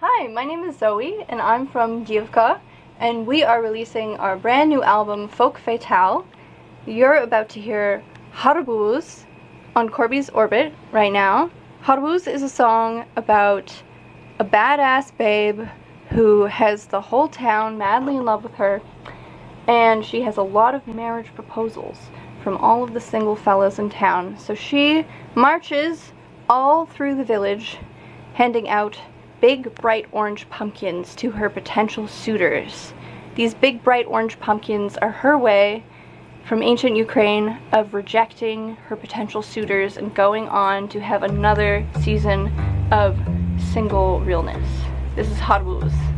Hi, my name is Zoe and I'm from Dievka, and we are releasing our brand new album Folk Fatale. You're about to hear Harbuz on Corby's Orbit right now. Harbuz is a song about a badass babe who has the whole town madly in love with her, and she has a lot of marriage proposals from all of the single fellas in town. So she marches all through the village handing out big bright orange pumpkins to her potential suitors. These big bright orange pumpkins are her way from ancient Ukraine of rejecting her potential suitors and going on to have another season of single realness. This is Harbuz.